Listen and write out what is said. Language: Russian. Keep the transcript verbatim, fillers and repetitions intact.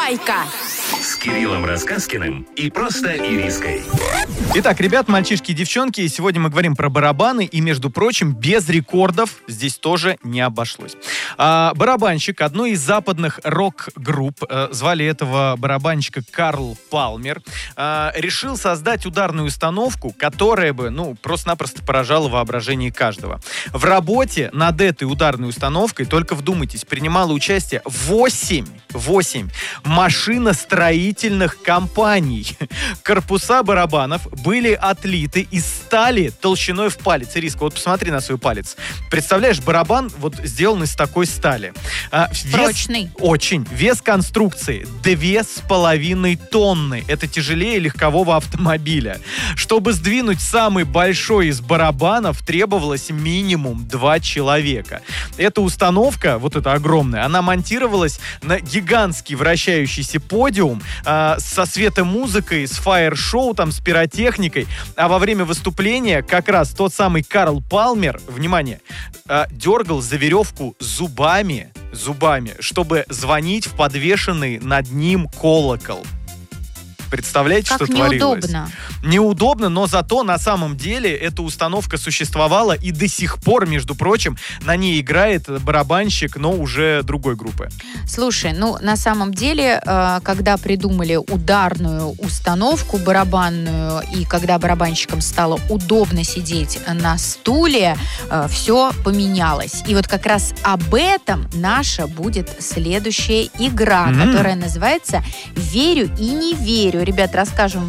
Узнавайка с Кириллом Рассказкиным и просто Ириской. Итак, ребят, мальчишки и девчонки, сегодня мы говорим про барабаны, и, между прочим, без рекордов здесь тоже не обошлось. А, барабанщик одной из западных рок-групп, а, звали этого барабанщика Карл Палмер, а, решил создать ударную установку, которая бы, ну, просто-напросто поражала воображение каждого. В работе над этой ударной установкой, только вдумайтесь, принимало участие восемь, восемь машиностроительных компаний. Корпуса барабанов были отлиты из стали толщиной в палец. Ириска, вот посмотри на свой палец. Представляешь, барабан вот сделан из такой стали. А, вес, прочный. Очень. Вес конструкции две с половиной тонны. Это тяжелее легкового автомобиля. Чтобы сдвинуть самый большой из барабанов, требовалось минимум два человека. Эта установка, вот эта огромная, она монтировалась на гигантский вращающийся подиум а, со светомузыкой, с фаер-шоу, там, с пиротехникой. А во время выступления как раз тот самый Карл Палмер, внимание, а, дергал за веревку зубами, зубами, чтобы звонить в подвешенный над ним колокол. Представляете, как что неудобно. творилось? Неудобно, но зато на самом деле эта установка существовала, и до сих пор, между прочим, на ней играет барабанщик, но уже другой группы. Слушай, ну, на самом деле, э, когда придумали ударную установку барабанную, и когда барабанщикам стало удобно сидеть на стуле, э, все поменялось. И вот как раз об этом наша будет следующая игра, Mm-hmm. которая называется «Верю и не верю». Ребят, расскажем